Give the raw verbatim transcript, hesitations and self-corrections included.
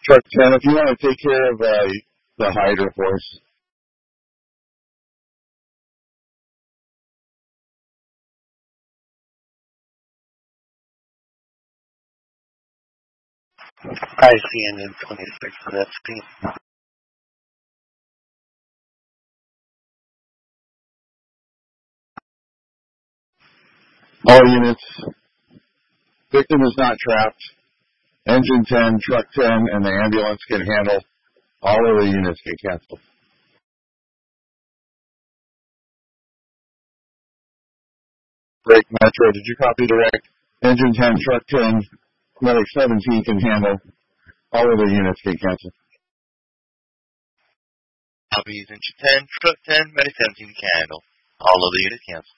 Truck ten, if you want to take care of uh, the Hydra for us. I see engine twenty-six on that speed. All units. Victim is not trapped. Engine ten, truck ten, and the ambulance can handle. All of the units get canceled. Break Metro, did you copy direct? Engine ten, truck ten, medic seventeen can handle. All of the units get canceled. Copy engine ten, truck ten, medic seventeen can handle. All of the units canceled.